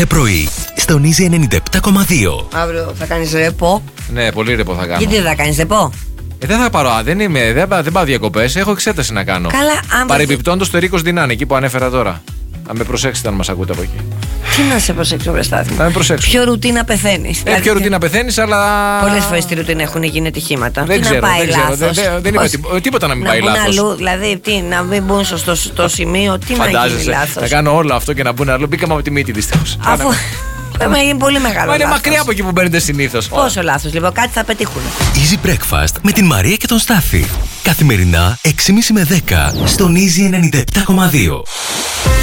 κάθε πρωί, στον Easy 97,2. Αύριο θα κάνεις ρεπό. Ναι, πολύ ρεπό θα κάνω. Γιατί δεν θα κάνεις ρεπό? Δεν θα πάρω, δεν πάω διακοπές, έχω εξέταση να κάνω. Καλά, Παρεμπιπτόντως το Ερίκος Δινάνε, εκεί που ανέφερα τώρα. Να με προσέξετε αν μας ακούτε από εκεί. Τι να σε προσέξω, βρε Στάθη? Να με προσέξω. Ποιο ρουτίνα πεθαίνεις? Ποιο ρουτίνα πεθαίνεις, αλλά. Πολλές φορές στη ρουτίνα έχουν γίνει ατυχήματα. Δεν ξέρω. Δεν είπα τίποτα να μην πάει λάθος. Αλλού, δηλαδή, να μην μπουν στο σημείο, τι να γίνει λάθος. Να κάνω όλο αυτό και να μπουν αλλού. Μπήκαμε από τη μύτη δυστυχώς. Αφού. Θα γίνει πολύ μεγάλο. Μα είναι μακριά από εκεί που μπαίνετε συνήθως. Πόσο λάθος, λοιπόν, κάτι θα πετύχουν. Easy Breakfast με την Μαρία και τον Στάθη. Καθημερινά 6.30 με 10 στον Easy 97,2.